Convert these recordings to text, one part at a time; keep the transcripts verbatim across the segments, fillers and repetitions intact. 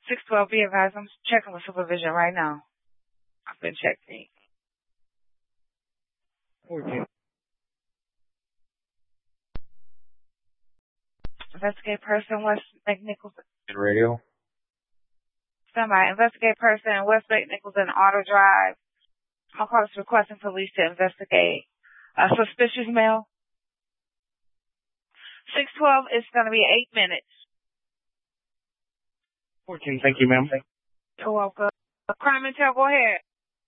six twelve, be advised, I'm checking with supervision right now. I've been checking. fourteen. Investigate person, West McNichols. Radio. Somebody, investigate person, West McNichols and Auto Drive. My call is requesting police to investigate a suspicious male. six twelve is going to be eight minutes. fourteen, thank you, ma'am. You're welcome. Crime Intel, go ahead.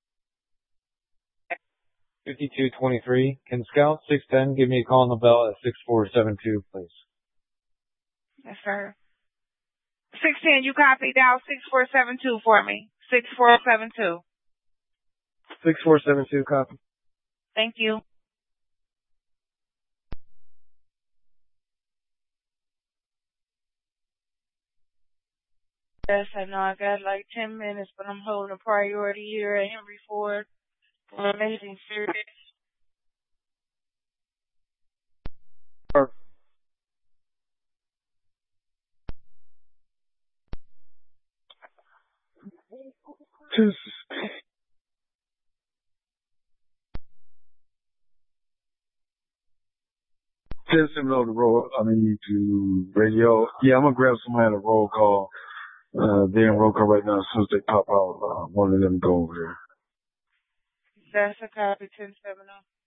fifty-two twenty-three. Can Scout six ten give me a call on the bell at six four seven two, please? Yes, sir. six ten, you copy. Dial six four seven two for me. six four seven two. six four seven two, copy. Thank you. Yes, I know I got like ten minutes, but I'm holding a priority here at Henry Ford for amazing service. Sure. Send some on the roll. I mean, to radio. Yeah, I'm gonna grab somebody at a roll call. Uh, they're in roll call right now. As soon as they pop out, uh, one of them go over there. That's a copy, ten seven oh.